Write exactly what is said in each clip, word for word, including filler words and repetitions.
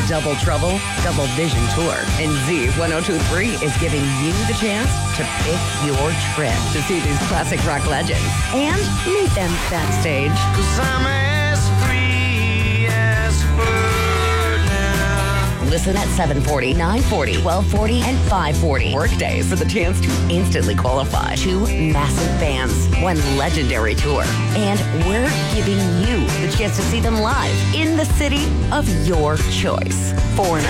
Double Trouble, Double Vision Tour. And Z ten twenty-three is giving you the chance to pick your trip to see these classic rock legends and meet them backstage. 'Cause I'm as free as a bird now. Listen at seven forty, nine forty, twelve forty, and five forty workdays for the chance to instantly qualify. Two massive bands, one legendary tour, and we're giving you the chance to see them live in the city of your choice. Foreigner,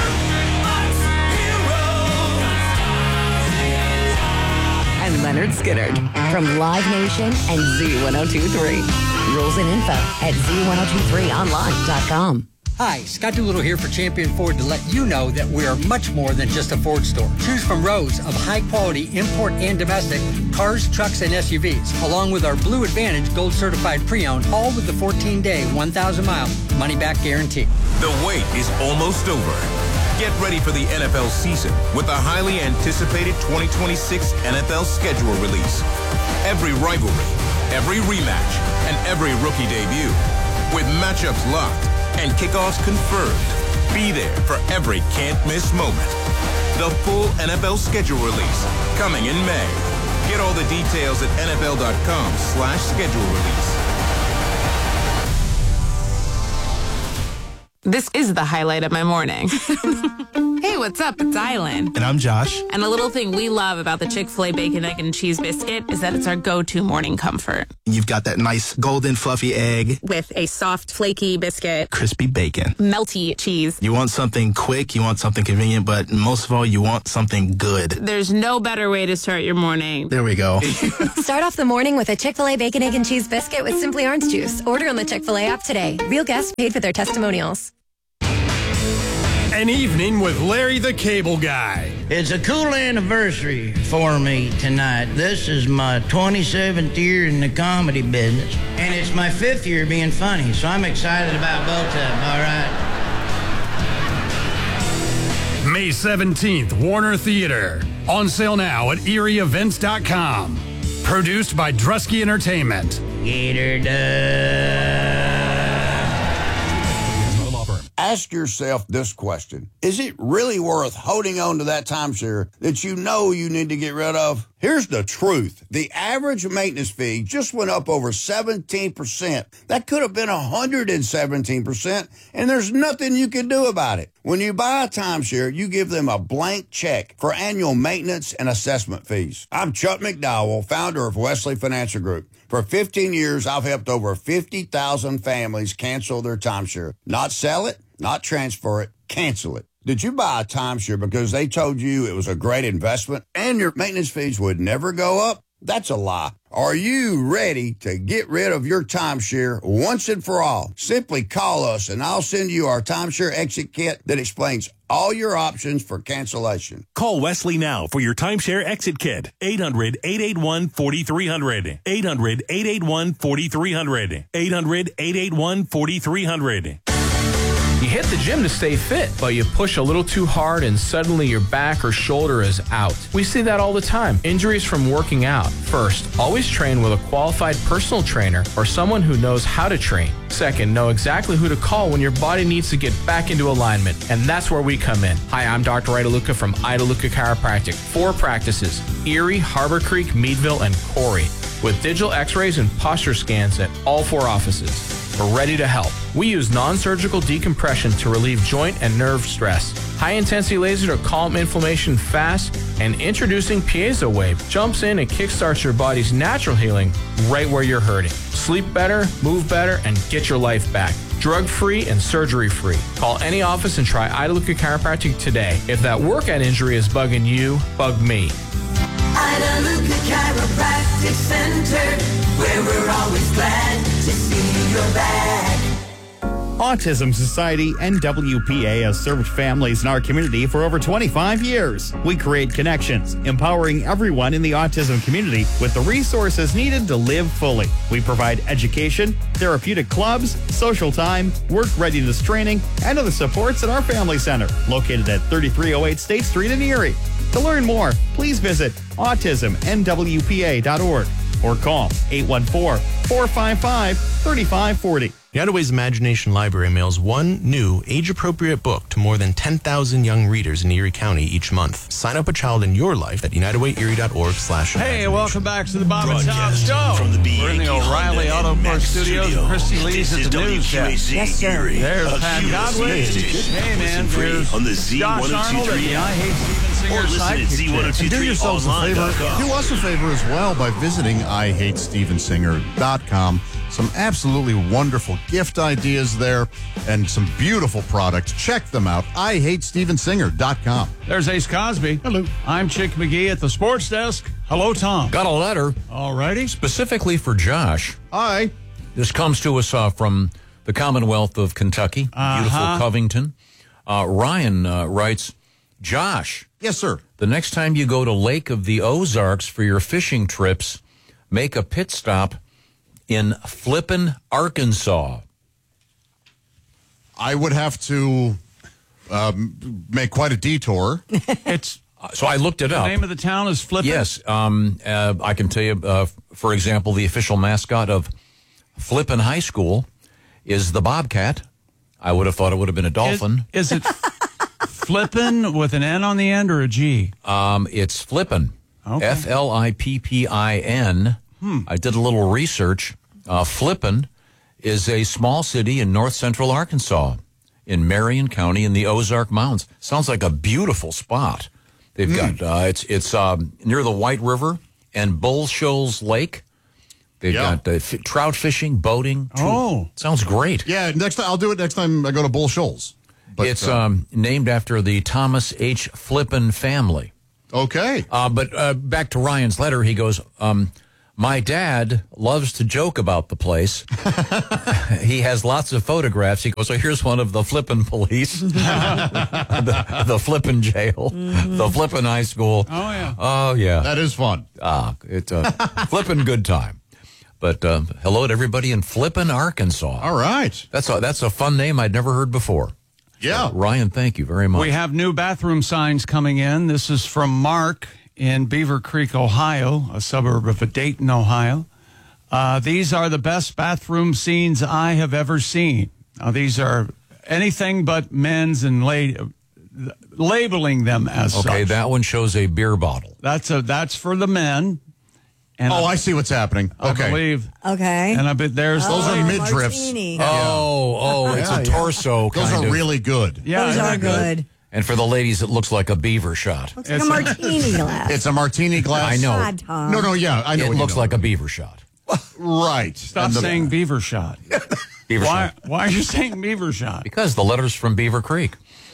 and Leonard Skinner from Live Nation and Z ten twenty-three. Rules and info at Z ten twenty-three online dot com. Hi, Scott Doolittle here for Champion Ford to let you know that we are much more than just a Ford store. Choose from rows of high-quality import and domestic cars, trucks, and S U Vs, along with our Blue Advantage Gold Certified Pre-Owned, all with the fourteen-day, one thousand mile money-back guarantee. The wait is almost over. Get ready for the N F L season with the highly anticipated twenty twenty-six N F L schedule release. Every rivalry, every rematch, and every rookie debut, with matchups locked and kickoffs confirmed. Be there for every can't-miss moment. The full N F L schedule release, coming in May. Get all the details at N F L dot com slash schedule release. This is the highlight of my morning. Hey, what's up? It's Island. And I'm Josh. And a little thing we love about the Chick-fil-A Bacon, Egg, and Cheese Biscuit is that it's our go-to morning comfort. You've got that nice golden fluffy egg. With a soft, flaky biscuit. Crispy bacon. Melty cheese. You want something quick, you want something convenient, but most of all, you want something good. There's no better way to start your morning. There we go. Start off the morning with a Chick-fil-A Bacon, Egg, and Cheese Biscuit with Simply Orange Juice. Order on the Chick-fil-A app today. Real guests paid for their testimonials. An evening with Larry the Cable Guy. It's a cool anniversary for me tonight. This is my twenty-seventh year in the comedy business, and it's my fifth year being funny, so I'm excited about both of them, all right? May seventeenth, Warner Theater. On sale now at Erie Events dot com. Produced by Drusky Entertainment. Get her done. Ask yourself this question. Is it really worth holding on to that timeshare that you know you need to get rid of? Here's the truth. The average maintenance fee just went up over seventeen percent. That could have been one hundred seventeen percent, and there's nothing you can do about it. When you buy a timeshare, you give them a blank check for annual maintenance and assessment fees. I'm Chuck McDowell, founder of Wesley Financial Group. For fifteen years, I've helped over fifty thousand families cancel their timeshare. Not sell it, not transfer it, cancel it. Did you buy a timeshare because they told you it was a great investment and your maintenance fees would never go up? That's a lie. Are you ready to get rid of your timeshare once and for all? Simply call us and I'll send you our timeshare exit kit that explains all your options for cancellation. Call Wesley now for your timeshare exit kit. eight hundred, eight eight one, four three zero zero. eight hundred, eight eight one, four three zero zero. eight hundred, eight eight one, four three zero zero. You hit the gym to stay fit, but you push a little too hard and suddenly your back or shoulder is out. We see that all the time. Injuries from working out. First, always train with a qualified personal trainer or someone who knows how to train. Second, know exactly who to call when your body needs to get back into alignment, and that's where we come in. Hi, I'm Doctor Idaluka from Idaluka Chiropractic. Four practices: Erie, Harbor Creek, Meadville, and Corey, with digital x-rays and posture scans at all four offices. We're ready to help. We use non-surgical decompression to relieve joint and nerve stress, high-intensity laser to calm inflammation fast, and introducing Piezo Wave jumps in and kickstarts your body's natural healing right where you're hurting. Sleep better, move better, and get your life back. Drug-free and surgery-free. Call any office and try Idaluka Chiropractic today. If that workout injury is bugging you, bug me. Idaluka Chiropractic Center, where we're always glad to see you're back. Autism Society and W P A has served families in our community for over twenty-five years. We create connections, empowering everyone in the autism community with the resources needed to live fully. We provide education, therapeutic clubs, social time, work readiness training, and other supports at our family center, located at thirty-three oh eight State Street in Erie. To learn more, please visit autism n w p a dot org or call eight one four, four five five, three five four zero. United Way's Imagination Library mails one new, age-appropriate book to more than ten thousand young readers in Erie County each month. Sign up a child in your life at united way erie dot org slash Hey, welcome back to the Bob and Tom Show. From the We're in the O'Reilly Auto Parts Studios. And Christy Lee's at the news desk. Yes, sir. There's Pat Godwin. Hey, man. There's on the Z Josh Arnold at the I Hate Steven Singer site. And do yourselves a favor. Do us a favor as well by visiting I hate steven singer dot com. Some absolutely wonderful gift ideas there and some beautiful products. Check them out. I hate steven singer dot com. There's Ace Cosby. Hello. I'm Chick McGee at the sports desk. Hello, Tom. Got a letter. All righty. Specifically for Josh. Hi. This comes to us uh, from the Commonwealth of Kentucky, Uh-huh. beautiful Covington. Uh, Ryan uh, writes, Josh. Yes, sir. The next time you go to Lake of the Ozarks for your fishing trips, make a pit stop in Flippin, Arkansas. I would have to um, make quite a detour. It's Uh, so I looked it the up. name of the town is Flippin? Yes. Um, uh, I can tell you, uh, for example, the official mascot of Flippin High School is the Bobcat. I would have thought it would have been a dolphin. Is, is it Flippin with an N on the end or a G? Um, it's Flippin. Okay. F L I P P I N. Hmm. I did a little research. Uh, Flippin is a small city in north central Arkansas, in Marion County in the Ozark Mountains. Sounds like a beautiful spot. They've Mm. got uh, it's it's um, near the White River and Bull Shoals Lake. They've Yeah. got uh, f- trout fishing, boating. too. Oh. Sounds great. Yeah, next time I'll do it next time I go to Bull Shoals. But, it's uh, um, named after the Thomas H. Flippin family. Okay. Uh, but uh, back to Ryan's letter, he goes, um, my dad loves to joke about the place. He has lots of photographs. He goes, so here's one of the Flippin police, the, the Flippin jail, Mm-hmm. the Flippin high school. Oh, yeah. Oh, yeah. That is fun. Ah, it's a Flippin good time. But uh, hello to everybody in Flippin, Arkansas. All right. That's a, that's a fun name I'd never heard before. Yeah. So, Ryan, thank you very much. We have new bathroom signs coming in. This is from Mark in Beaver Creek, Ohio, a suburb of Dayton, Ohio. Uh, these are the best bathroom scenes I have ever seen. Now, these are anything but men's and la- labeling them as Okay, such. that one shows a beer bottle. That's a that's for the men. And oh, I, I see what's happening. I Okay. believe. Okay. And I bet there's Those Oh, are midriffs. martini. Oh, oh, it's Yeah, a yeah. torso Those kind are of. really good. Yeah, Those isn't are that good. And for the ladies, it looks like a beaver shot. Looks like It's a a- martini glass. It's a martini glass. I know. God, Tom. No, no, yeah, I know. It what you looks know. like a beaver shot. Right. Stop And the- saying beaver shot. Beaver Why? shot. Why are you saying beaver shot? Because the letter's from Beaver Creek.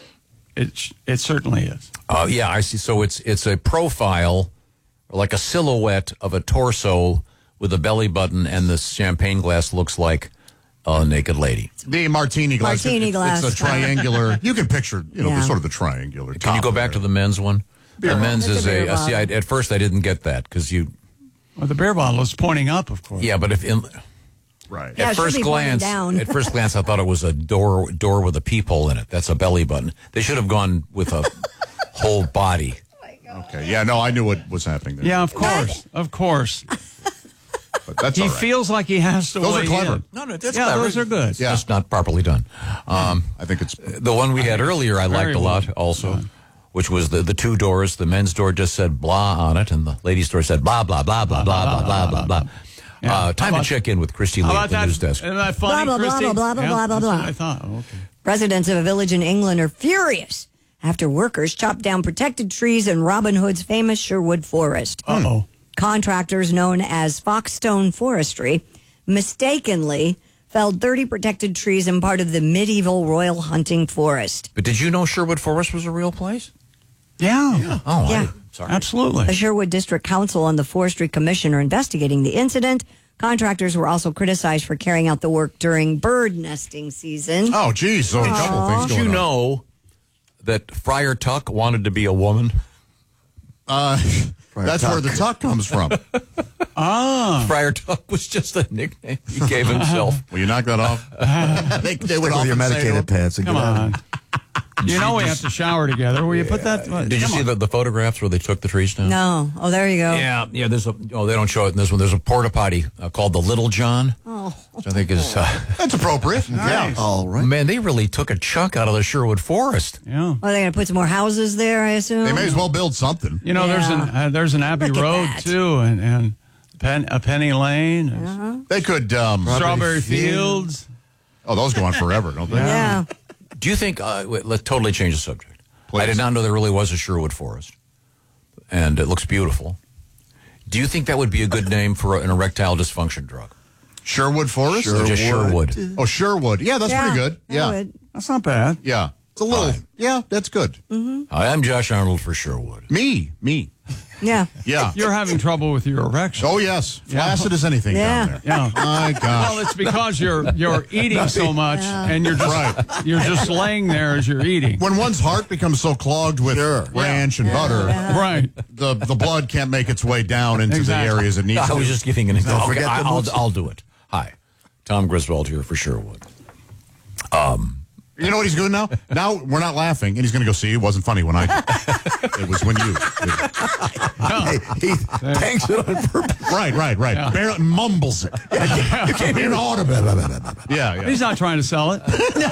It it certainly is. Uh, yeah, I see. So it's it's a profile, like a silhouette of a torso with a belly button, and the champagne glass looks like a naked lady. The martini glass. Martini It- glass. It's a triangular. You can picture, you know, Yeah. the, sort of the triangular. Can you go back to the men's one? The men's It's a is beer a. uh, see, I, bottle. at first I didn't get that because you. Well, the beer bottle is pointing up, of course. Yeah, but if in, Right. Yeah, it at should first be pointing glance, down. at first glance, I thought it was a door door with a peephole in it. That's a belly button. They should have gone with a whole body. Okay. Yeah. No, I knew what was happening there. Yeah, of course, of course. But that's He all right. feels like he has to. Those are weigh clever. in. No, no, that's yeah, clever. those are good. It's just not properly done. Um, I think it's the one we had earlier. I liked very a lot well also, done. which was the the two doors. The men's door just said blah on it, and the ladies' door said blah blah blah blah blah blah blah blah blah. Yeah. Uh, time How to about- check in with Christy How Lee about at the that? news desk. Isn't that funny, Blah, blah, blah, Christy? blah, blah, Yeah, blah, blah, that's blah. what I thought. Oh, okay. Residents of a village in England are furious after workers chopped down protected trees in Robin Hood's famous Sherwood Forest. Uh-oh. Contractors known as Foxstone Forestry mistakenly felled thirty protected trees in part of the medieval Royal Hunting Forest. But did you know Sherwood Forest was a real place? Yeah. Oh, Yeah. I, sorry. Absolutely. The Sherwood District Council and the Forestry Commission are investigating the incident. Contractors were also criticized for carrying out the work during bird nesting season. Oh, geez. So a couple of things Did going you on. know that Friar Tuck wanted to be a woman? Uh, that's Tuck. where the tuck comes from. Ah. Friar Tuck was just a nickname he gave himself. Will you knock that off? they, they would Stick with your often say to him, medicated pants. And Come get out. on. You know we have to shower together. Will you put that? Did you see the, the photographs where they took the trees down? No. Oh, there you go. Yeah, yeah. There's a. Oh, they don't show it in this one. There's a porta potty uh, called the Little John, Oh. which I think is. Uh, That's appropriate. yeah. All right. Man, they really took a chunk out of the Sherwood Forest. Yeah. Are they going to put some more houses there, I assume? They may as well build something. You know, there's an Yeah. uh, there's an Abbey Look at Road that. too, and and Pen, a Penny Lane, and Uh-huh. They could. Um, Strawberry Fields. Oh, those go on forever, don't they? Yeah. Do you think? Uh, wait, let's totally change the subject. I did not know there really was a Sherwood Forest, and it looks beautiful. Do you think that would be a good name for an erectile dysfunction drug? Sherwood Forest? Sherwood. Just Sherwood. Oh, Sherwood. Yeah, that's Yeah, pretty good. that Yeah. would. That's not bad. Yeah. It's a little. Yeah, that's good. Hi, I'm Josh Arnold for Sherwood. Me. Me. Yeah. Yeah. You're having trouble with your erection. Oh, yes. Flaccid as anything Yeah. down there. Yeah. My gosh. Well, it's because you're you're eating so much, and you're just Right. you're just laying there as you're eating. When one's heart becomes so clogged with ranch and butter, Right. the the blood can't make its way down into Exactly. the areas it needs I to. was just giving an example. Okay, forget I, the I'll, most- I'll do it. Hi, Tom Griswold here for Sherwood. Um, You know what he's doing now? Now we're not laughing, and he's going to go see it wasn't funny when I did. It was when you. he tanks it on purpose. Right, right, right. Yeah. Barely mumbles it. You can't hear audible. Yeah, yeah. He's not trying to sell it.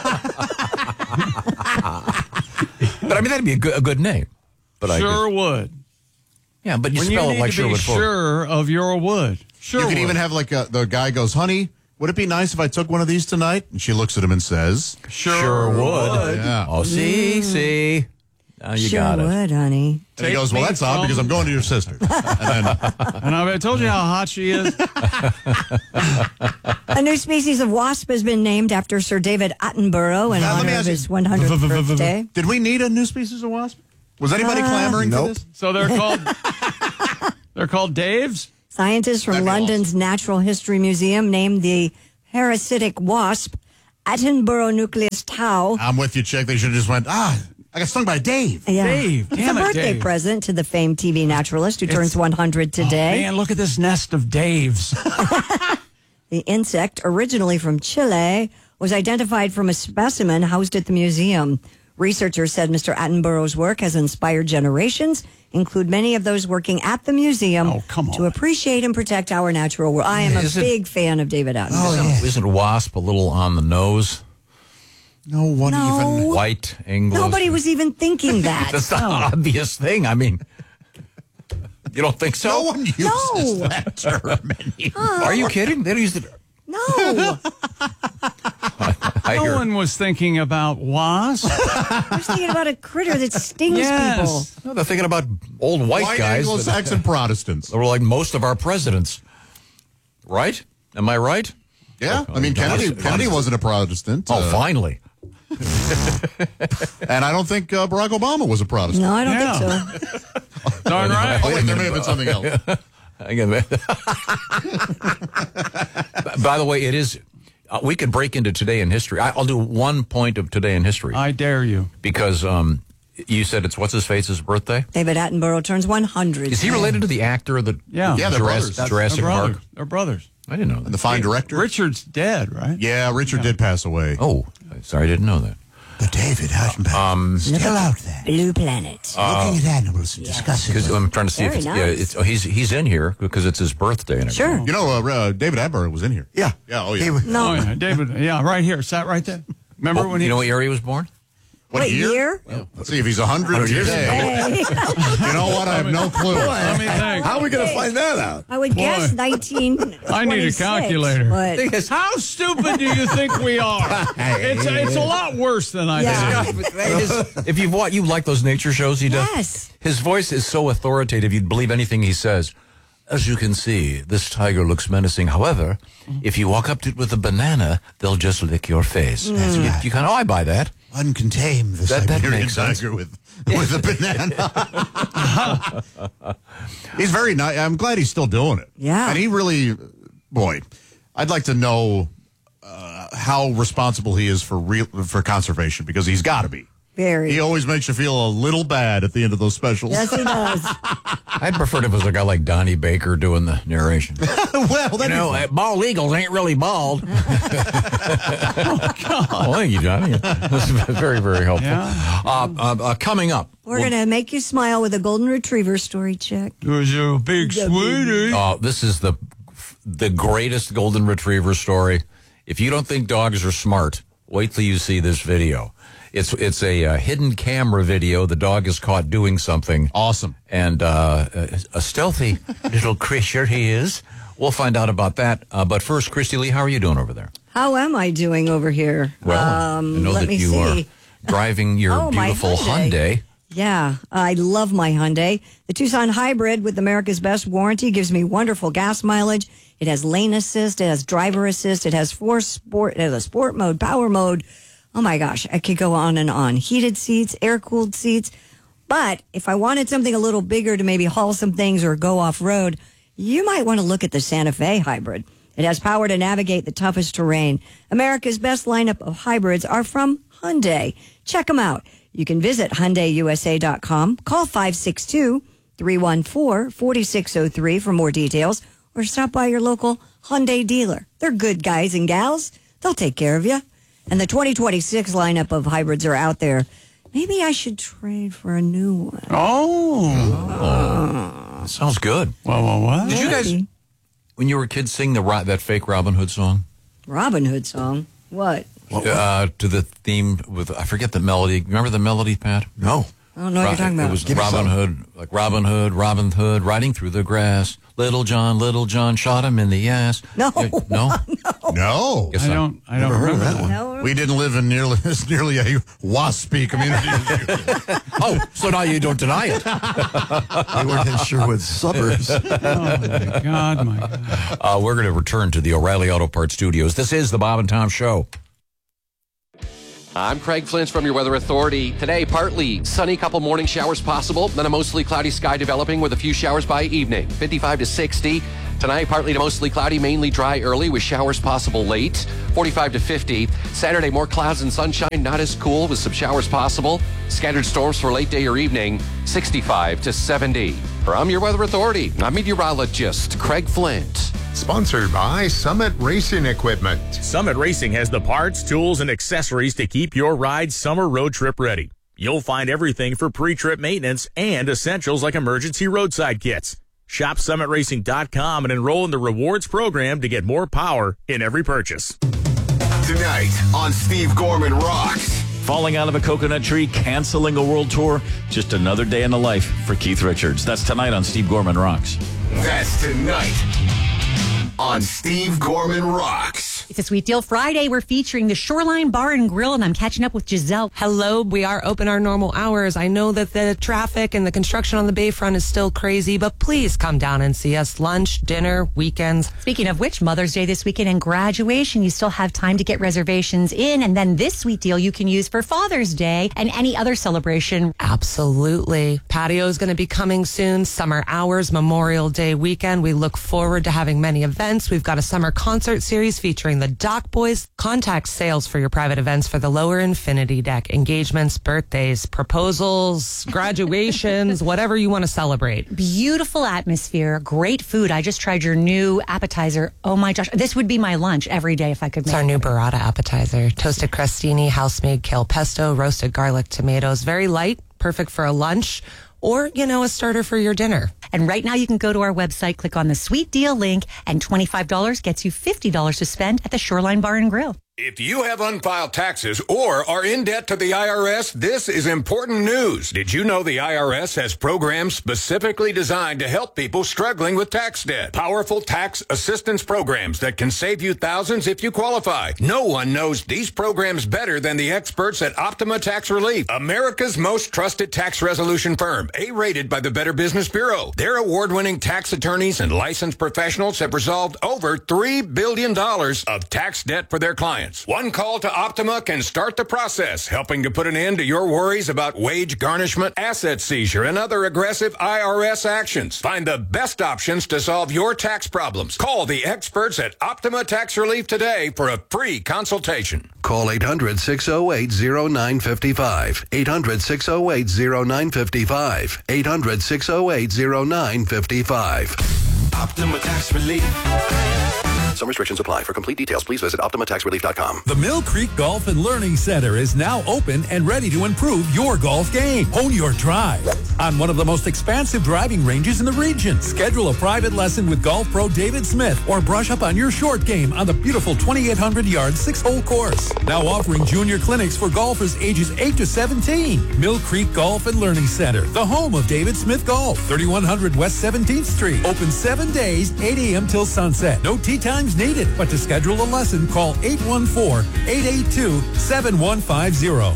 But I mean, that'd be a good, a good name. But I Sure guess- would. yeah, but you When spell you it need like to be Sherwood Forest. sure of your wood. Sure. You could would. even have like a, the guy goes, honey, would it be nice if I took one of these tonight? And she looks at him and says, Sure, Sure would. yeah. Oh, see, see. Now you sure got it. would, honey. And he goes, well, me that's odd from- because I'm going to your sister. And then, And I told you how hot she is. A new species of wasp has been named after Sir David Attenborough in Now, let honor me of ask you- his one hundredth birthday. did we need a new species of wasp? Was anybody Uh, clamoring for nope. this? So they're called they're called Daves. Scientists from That'd be London's Natural History Museum named the parasitic wasp Attenborough nucleus tau. I'm with you, chick. They should have just went, ah, I got stung by Dave. Yeah. Dave, It's damn a it, birthday Dave. present to the famed T V naturalist who turns one hundred today. Man, look at this nest of Daves. The insect, originally from Chile, was identified from a specimen housed at the museum. Researchers said Mister Attenborough's work has inspired generations, include many of those working at the museum, Oh, come on. to appreciate and protect our natural world. I am a Is it- big fan of David Attenborough. Isn't, isn't wasp a little on the nose? No one No. even. White Anglos. Nobody was even thinking that. That's not an obvious thing. I mean, you don't think so? No one uses No. that term anymore. Are you kidding? They don't use it. No. I No hear. one was thinking about wasps. I was thinking about a critter that stings Yes. people. No, they're thinking about old white, White guys. Anglo-Saxon Protestants. That were like most of our presidents. Right? Am I right? Yeah, I mean, Kennedy, Honest- Kennedy honest- wasn't a Protestant. Oh, uh, finally. And I don't think uh, Barack Obama was a Protestant. No, I don't Yeah. think so. Darn right. Oh, wait, there may have been something else. Hang on a minute. By the way, it is. Uh, we could break into Today in History. I, I'll do one point of Today in History I dare you. because um, you said it's what's his face's birthday. David Attenborough turns one hundred. Is he related to the actor that? Yeah. Yeah, they're Jurassic, brothers. Jurassic They're Park. brothers. They're brothers. I didn't know that. The fine director? Richard's dead, right? Yeah, Richard did pass away. Oh, sorry, I didn't know that. But David Attenborough Um, still out there, Blue Planet. looking at animals and discussing Because them. I'm trying to see Very if it's, nice. yeah, it's, oh, he's he's in here because it's his birthday and Sure. everything. You know, uh, uh, David Attenborough was in here. Yeah. Yeah, oh, He yeah. was- No. Oh, yeah. David, yeah, right here. Sat right there. Remember Oh, when he you know what year he was born? What What year? year? Let's see if he's one hundred years today. Hey. You know what? I have no clue. Let me think. How are we going to find that out? I would Boy. guess nineteen. I need a calculator. But How stupid do you think we are? It's it's a lot worse than I Yeah. did. His- if you've watched, you like those nature shows he does. Yes. His voice is so authoritative, you'd believe anything he says. As you can see, this tiger looks menacing. However, if you walk up to it with a banana, they'll just lick your face. That's You, right. you kind of, oh, I buy that. One can tame the That- that Siberian makes sense. Tiger with, with a banana. He's very nice. I'm glad he's still doing it. Yeah. And he really, boy, I'd like to know uh, how responsible he is for real for conservation because he's got to be. Very. He always makes you feel a little bad at the end of those specials. Yes, he does. I'd prefer if it was a guy like Donnie Baker doing the narration. Well, you know, uh, bald eagles ain't really bald. Oh, God. Well, thank you, Johnny. That's very, very helpful. Yeah. Uh, uh, uh, coming up. We're going to make you smile with a golden retriever story, Chick. Who's a big sweetie? Uh, this is the the greatest golden retriever story. If you don't think dogs are smart, wait till you see this video. It's it's a, uh hidden camera video. The dog is caught doing something awesome, and uh, a stealthy little creature he is. We'll find out about that. Uh, but first, Christy Lee, how are you doing over there? How am I doing over here? Well, um, I know let that me you see. are driving your Oh, my beautiful Hyundai. Hyundai. Yeah, I love my Hyundai. The Tucson Hybrid with America's best warranty gives me wonderful gas mileage. It has lane assist, it has driver assist, it has four sport, it has a sport mode, power mode. Oh my gosh, I could go on and on. Heated seats, air-cooled seats. But if I wanted something a little bigger to maybe haul some things or go off-road, you might want to look at the Santa Fe Hybrid. It has power to navigate the toughest terrain. America's best lineup of hybrids are from Hyundai. Check them out. You can visit Hyundai U S A dot com, call five six two, three one four, four six zero three for more details, or stop by your local Hyundai dealer. They're good guys and gals. They'll take care of you. And the twenty twenty-six lineup of hybrids are out there. Maybe I should trade for a new one. Oh. That sounds good. Well, well, what? Did you guys, when you were kids, sing the ro- that fake Robin Hood song? Robin Hood song? What? Uh, to the theme with, I forget the melody. Remember the melody, Pat? No. I don't know what you're talking about. It was Give me Robin some. Hood, like Robin Hood, Robin Hood, riding through the grass. Little John, Little John shot him in the ass. No. Yeah, no? No. Guess I not. don't, I don't Never heard of remember that that. one. We didn't live in nearly as nearly a waspy community as you. Oh, so now you don't deny it. We weren't in Sherwood suburbs. Oh, my God, my God. Uh, we're going to return to the O'Reilly Auto Parts Studios. This is the Bob and Tom Show. I'm Craig Flint from your Weather Authority. Today, partly sunny, couple morning showers possible, then a mostly cloudy sky developing with a few showers by evening, fifty-five to sixty. Tonight, partly to mostly cloudy, mainly dry early with showers possible late, forty-five to fifty. Saturday, more clouds and sunshine, not as cool with some showers possible. Scattered storms for late day or evening, sixty-five to seventy. From your Weather Authority, I'm meteorologist Craig Flint. Sponsored by Summit Racing Equipment. Summit Racing has the parts, tools, and accessories to keep your ride summer road trip ready. You'll find everything for pre-trip maintenance and essentials like emergency roadside kits. Shop summit racing dot com and enroll in the rewards program to get more power in every purchase. Tonight on Steve Gorman Rocks. Falling out of a coconut tree, canceling a world tour, just another day in the life for Keith Richards. That's tonight on Steve Gorman Rocks. That's tonight on Steve Gorman Rocks. It's a Sweet Deal Friday. We're featuring the Shoreline Bar and Grill, and I'm catching up with Giselle. Hello, we are open our normal hours. I know that the traffic and the construction on the Bayfront is still crazy, but please come down and see us. Lunch, dinner, weekends. Speaking of which, Mother's Day this weekend and graduation, you still have time to get reservations in, and then this Sweet Deal you can use for Father's Day and any other celebration. Absolutely. Patio is going to be coming soon. Summer hours, Memorial Day weekend. We look forward to having many events. We've got a summer concert series featuring the Dock Boys. Contact sales for your private events for the Lower Infinity Deck. Engagements, birthdays, proposals, graduations, whatever you want to celebrate. Beautiful atmosphere, great food. I just tried your new appetizer. Oh my gosh, this would be my lunch every day if I could make It's our it. new burrata appetizer. Toasted crostini, house-made kale pesto, roasted garlic tomatoes. Very light, perfect for a lunch or, you know, a starter for your dinner. And right now you can go to our website, click on the Sweet Deal link, and twenty-five dollars gets you fifty dollars to spend at the Shoreline Bar and Grill. If you have unfiled taxes or are in debt to the I R S, this is important news. Did you know the I R S has programs specifically designed to help people struggling with tax debt? Powerful tax assistance programs that can save you thousands if you qualify. No one knows these programs better than the experts at Optima Tax Relief, America's most trusted tax resolution firm, A-rated by the Better Business Bureau. Their award-winning tax attorneys and licensed professionals have resolved over three billion dollars of tax debt for their clients. clients. One call to Optima can start the process, helping to put an end to your worries about wage garnishment, asset seizure, and other aggressive I R S actions. Find the best options to solve your tax problems. Call the experts at Optima Tax Relief today for a free consultation. Call eight hundred, six oh eight, oh nine five five. eight hundred, six oh eight, oh nine five five. eight hundred, six oh eight, oh nine five five. Optima Tax Relief. Some restrictions apply. For complete details, please visit optima tax relief dot com. The Mill Creek Golf and Learning Center is now open and ready to improve your golf game. Hone your drive on one of the most expansive driving ranges in the region. Schedule a private lesson with golf pro David Smith or brush up on your short game on the beautiful twenty-eight hundred yard six-hole course. Now offering junior clinics for golfers ages eight to seventeen. Mill Creek Golf and Learning Center, the home of David Smith Golf, thirty-one hundred West seventeenth Street. Open seven days, eight a.m. till sunset. No tee times needed, but to schedule a lesson, call eight one four, eight eight two, seven one five zero.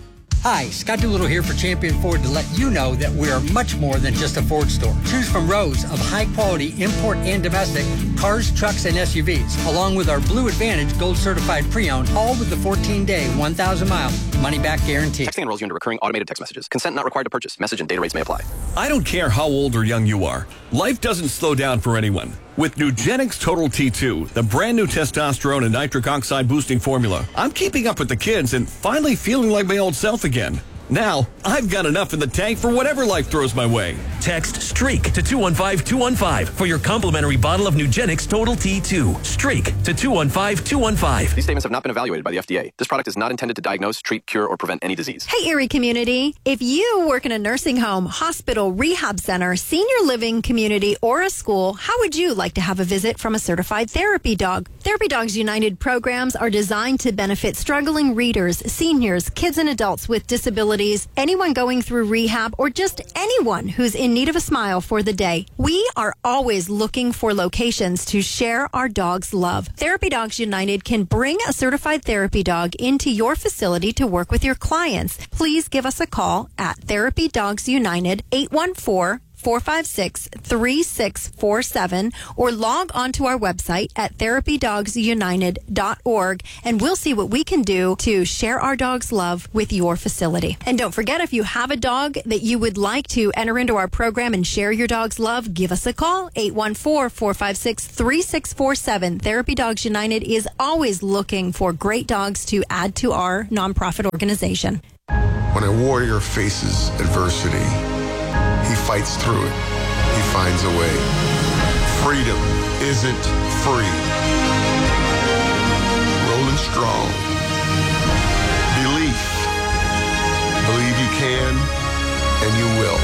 Hi, Scott Doolittle here for Champion Ford to let you know that we are much more than just a Ford store. Choose from rows of high-quality import and domestic cars, trucks, and S U Vs, along with our Blue Advantage Gold Certified Pre-Owned, all with the fourteen-day, one thousand mile money-back guarantee. Texting enrolls you into recurring automated text messages. Consent not required to purchase. Message and data rates may apply. I don't care how old or young you are. Life doesn't slow down for anyone. With Nugenix Total T two, the brand new testosterone and nitric oxide boosting formula, I'm keeping up with the kids and finally feeling like my old self again. Now, I've got enough in the tank for whatever life throws my way. Text STREAK to two one five two one five for your complimentary bottle of Nugenix Total T two. STREAK to two one five two one five. These statements have not been evaluated by the F D A. This product is not intended to diagnose, treat, cure, or prevent any disease. Hey, Erie community. If you work in a nursing home, hospital, rehab center, senior living community, or a school, how would you like to have a visit from a certified therapy dog? Therapy Dogs United programs are designed to benefit struggling readers, seniors, kids and adults with disabilities, anyone going through rehab, or just anyone who's in need of a smile for the day. We are always looking for locations to share our dog's love. Therapy Dogs United can bring a certified therapy dog into your facility to work with your clients. Please give us a call at Therapy Dogs United, eight one four, four five six, three six four seven, or log on to our website at therapy dogs united dot org, and we'll see what we can do to share our dog's love with your facility. And don't forget, if you have a dog that you would like to enter into our program and share your dog's love, give us a call, eight one four, four five six, three six four seven. Therapy Dogs United is always looking for great dogs to add to our nonprofit organization. When a warrior faces adversity, he fights through it. He finds a way. Freedom isn't free. Rolling strong. Belief. Believe you can, and you will.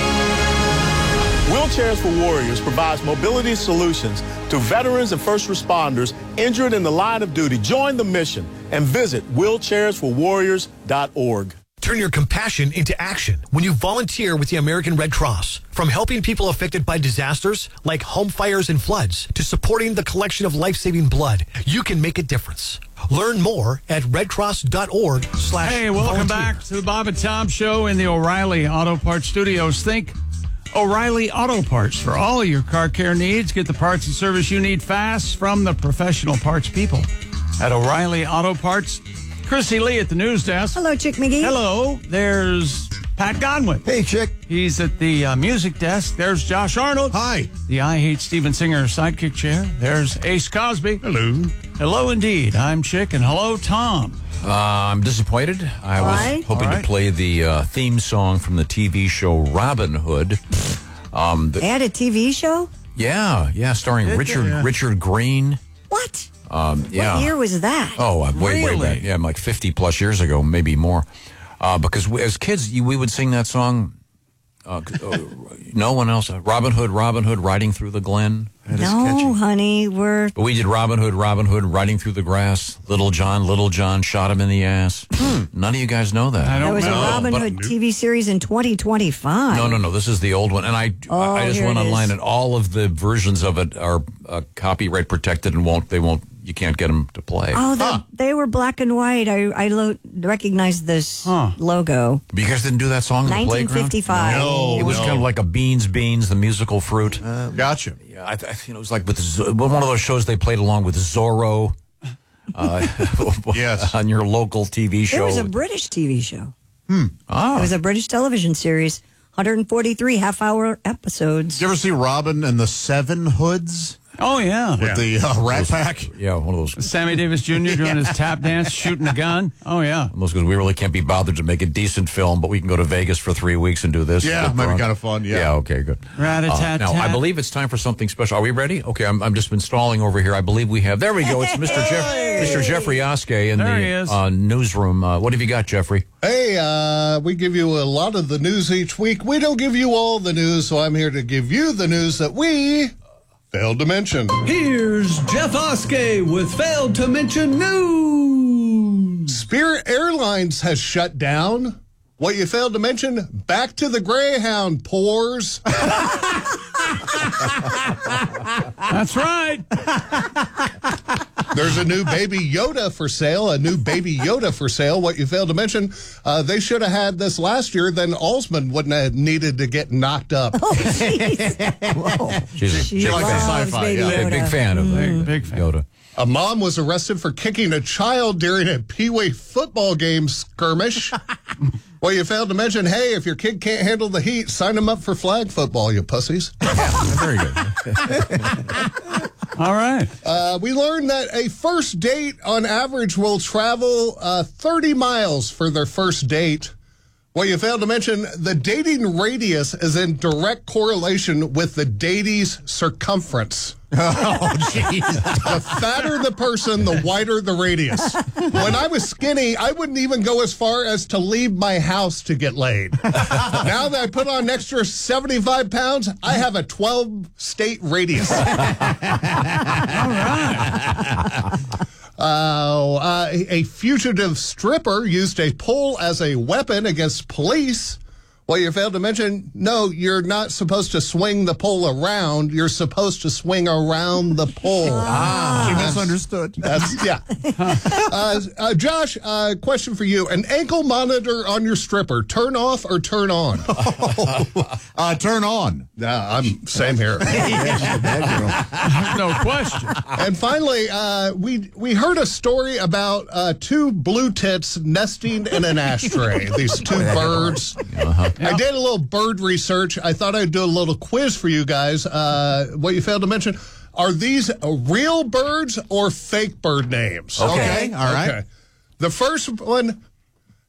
Wheelchairs for Warriors provides mobility solutions to veterans and first responders injured in the line of duty. Join the mission and visit wheelchairs for warriors dot org. Turn your compassion into action when you volunteer with the American Red Cross. From helping people affected by disasters like home fires and floods to supporting the collection of life-saving blood, you can make a difference. Learn more at redcross.org slash Hey, welcome volunteer. back to the Bob and Tom Show in the O'Reilly Auto Parts Studios. Think O'Reilly Auto Parts for all your car care needs. Get the parts and service you need fast from the professional parts people at O'Reilly Auto Parts. Chrissy Lee at the news desk. Hello, Chick McGee. Hello. There's Pat Godwin. Hey, Chick. He's at the uh, music desk. There's Josh Arnold. Hi. The I Hate Steven Singer sidekick chair. There's Ace Cosby. Hello. Hello, indeed. I'm Chick, and hello, Tom. Uh, I'm disappointed. I was Why? hoping All right. to play the uh, theme song from the T V show Robin Hood. Um, the, They had a T V show? yeah, yeah, starring Did Richard they? Yeah. Richard Green. What? Um, yeah. What year was that? Oh, uh, way, way Really? back. Yeah, like fifty plus years ago, maybe more. Uh, because we, as kids, you, we would sing that song. Uh, uh, no one else. Uh, Robin Hood, Robin Hood, riding through the glen. That is catchy. No, honey, we're... But we did Robin Hood, Robin Hood, riding through the grass. Little John, Little John shot him in the ass. None of you guys know that. There was a Robin But- Hood T V series in twenty twenty-five. No, no, no. This is the old one, and I, Oh, I just here went it is. online, and all of the versions of it are uh, copyright protected and won't. They won't. You can't get them to play. Oh, the, they were black and white. I I lo- recognized this logo. But you guys didn't do that song in the nineteen playground? fifty-five. No, it was kind of like a Beans Beans, the musical fruit. Uh, gotcha. Yeah, I, th- I think it was like with Z- one of those shows they played along with Zorro. uh, yes. on your local T V show. There was a British T V show. Hmm. Ah. It was a British television series, one hundred forty-three half-hour episodes. Did you ever see Robin and the Seven Hoods? Oh, yeah. With the uh, Rat Pack? Yeah, one of those. Sammy Davis Junior doing his tap dance, shooting a gun. Oh, yeah. Those because we really can't be bothered to make a decent film, but we can go to Vegas for three weeks and do this. Yeah, Get might be drunk. kind of fun, yeah. Yeah, okay, good. Rat-a-tat-tat. Uh, now, I believe it's time for something special. Are we ready? Okay, I'm, I'm just been stalling over here. I believe we have. There we go. It's Mister Jeff, Mister Jeffrey Oskey in There the he is. Uh, newsroom. Uh, what have you got, Jeffrey? Hey, uh, we give you a lot of the news each week. We don't give you all the news, so I'm here to give you the news that we failed to mention. Here's Jeff Oskey with Failed to Mention News. Spirit Airlines has shut down. What you failed to mention, back to the Greyhound, pores. That's right. There's a new Baby Yoda for sale, a new Baby Yoda for sale. What you failed to mention, uh, they should have had this last year, then Alsman wouldn't have needed to get knocked up. Oh, jeez. She's She likes the loves sci-fi, Baby yeah. a big fan of Big, big fan. Yoda. A mom was arrested for kicking a child during a Pee-wee football game skirmish. Well, you failed to mention, hey, if your kid can't handle the heat, sign them up for flag football, you pussies. Very good. All right. Uh, we learned that a first date on average will travel uh, thirty miles for their first date. Well, you failed to mention the dating radius is in direct correlation with the datie's circumference. Oh, jeez. The fatter the person, the wider the radius. When I was skinny, I wouldn't even go as far as to leave my house to get laid. Now that I put on an extra seventy-five pounds, I have a twelve-state radius. All right. Uh, uh, a fugitive stripper used a pole as a weapon against police. Well, you failed to mention, no, you're not supposed to swing the pole around. You're supposed to swing around the pole. Ah, she misunderstood. That's, yeah. uh, uh, Josh, uh, question for you. An ankle monitor on your stripper, turn off or turn on? uh, turn on. Yeah, I'm same here. No question. And finally, uh, we we heard a story about uh, two blue tits nesting in an ashtray. These two birds. Uh-huh. I did a little bird research. I thought I'd do a little quiz for you guys. Uh, what you failed to mention, are these real birds or fake bird names? Okay, all right. Okay. The first one,